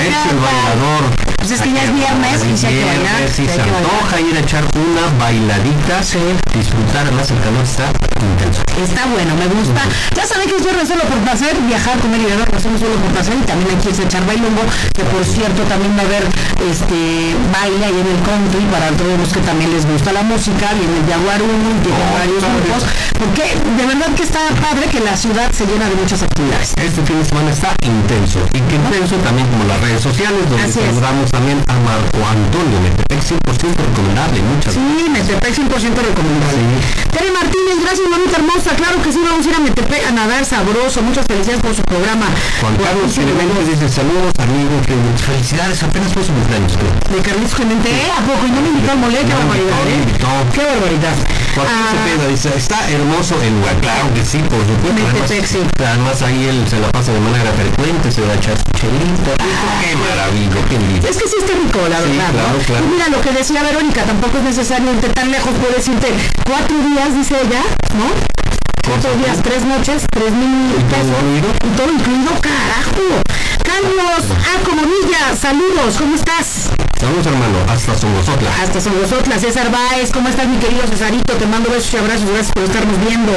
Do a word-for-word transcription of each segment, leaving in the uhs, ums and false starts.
el bailador. Pues es que ya es viernes y se hay que bailar. Si se antoja ir a echar una bailadita, sí. Disfrutar, además el calor está intenso. Está bueno, me gusta. Uh-huh. Ya saben que es viernes solo por placer, viajar, comer y beber, no solo por placer, y también hay que irse a echar bailongo, que por cierto también va a haber este baile ahí en el country para todos los que también les gusta la música, y en el Jaguar uno, y tienen oh, varios grupos, porque de verdad que está padre que la ciudad se llena de muchas actividades. Este fin de semana está intenso, y que intenso también como las redes sociales, donde saludamos también a Marco Antonio Metepec, cien por ciento recomendable, muchas sí, Metepec cien por ciento recomendable. Sí. Tere Martínez, gracias, mamita hermosa, claro que sí, vamos a ir a Metepec a nadar sabroso, muchas felicidades por su programa. Juan Carlos Clemente dice, saludos amigos, que felicidades, apenas fue su cumpleaños, creo. De Carlos Clemente, ¿eh? ¿A poco? Y no me invitó al mole, qué barbaridad, ¿eh? Qué barbaridad. Joaquín ah, Cepeda dice, está hermoso el lugar, claro que sí, por supuesto. Metepec, sí. Además ahí él se la pasa de manera frecuente, se va a echar su chelito, ah, qué maravilla, qué lindo. Es que sí está rico, la sí, verdad, claro, ¿no? Claro. Y mira lo que decía Verónica, tampoco es necesario irte tan lejos, puedes irte cuatro días, dice ella, ¿no? Cuatro días, tres noches, tres mil pesos. Y todo incluido, carajo. Carlos A. Comonilla, saludos, ¿cómo estás? Saludos, hermano, hasta Songosotla. Hasta Songosotla. César Báez, ¿cómo estás, mi querido Cesarito? Te mando besos y abrazos, gracias por estarnos viendo.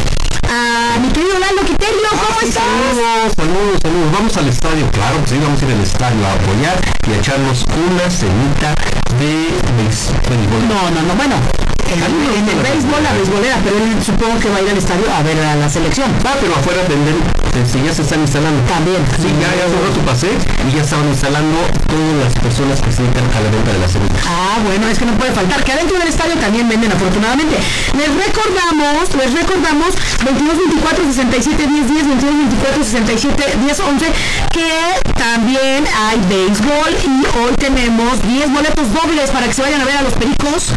Ah, mi querido Lalo Quiterio, ¿cómo ah, sí, estás? Saludos, saludos, saludos. Vamos al estadio, claro que sí, vamos a ir al estadio a apoyar y a echarnos una cenita de béisbol. No, no, no, bueno, en, en el béisbol, la béisbolera, pero él supongo que va a ir al estadio a ver a la selección. Ah, pero afuera venden, si ya se están instalando. También. Sí, ya, ya hace rato pasé y ya estaban instalando todas las personas que se dedican a la venta de las semillas. Ah, bueno, es que no puede faltar, que adentro del estadio también venden, afortunadamente. Les recordamos, les recordamos, veintidós veinticuatro sesenta y siete diez diez, veintidós veinticuatro sesenta y siete diez once, que también hay béisbol y hoy tenemos diez boletos dobles para que se vayan a ver a los Pericos.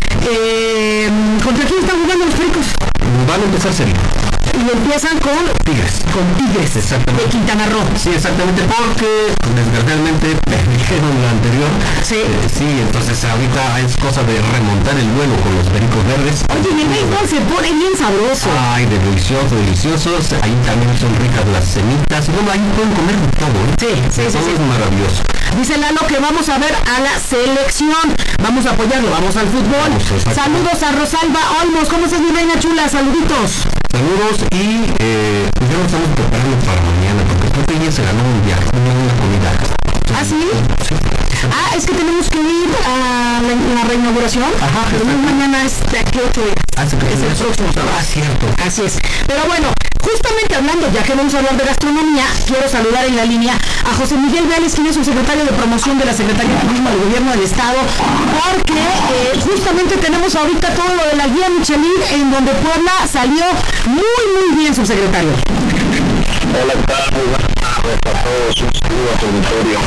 Eh, ¿Contra quién están jugando los Pericos? Van a empezar serio. Y empiezan con Tigres. Con Tigres, exactamente. De Quintana Roo. Sí, exactamente, porque desgraciadamente perdieron la anterior. Sí. Eh, sí, entonces ahorita es cosa de remontar el vuelo con los Pericos Verdes. Oye, y el béisbol se pone bien sabroso. Ay, delicioso, deliciosos. Ahí también son ricas las semitas. Bueno, ahí pueden comer de todo, ¿eh? Sí, sí, sí. Todo sí. es maravilloso. Dice Lalo que vamos a ver a la selección. Vamos a apoyarlo, vamos al fútbol. Vamos, saludos a Rosalba Olmos. ¿Cómo estás, mi reina chula? Saluditos. Saludos y eh, pues ya nos estamos preparando para mañana porque creo que ella se ganó un viaje, una comida. Entonces, ¿ah, sí? sí? Ah, es que tenemos que ir a la, la reinauguración. Ajá. Pero mañana es de aquí ocho días. Ah, sí, es el próximo sábado. Ah, cierto. Así es. Pero bueno, justamente hablando, ya que vamos a hablar de gastronomía, quiero saludar en la línea a José Miguel Vélez, quien es el secretario de promoción de la Secretaría de Turismo del Gobierno del Estado, porque eh, justamente tenemos ahorita todo lo de la guía Michelin, en donde Puebla salió muy, muy bien, subsecretario. Hola, ¿qué tal? Muy buenas tardes a todos. Un saludo a tu auditorio.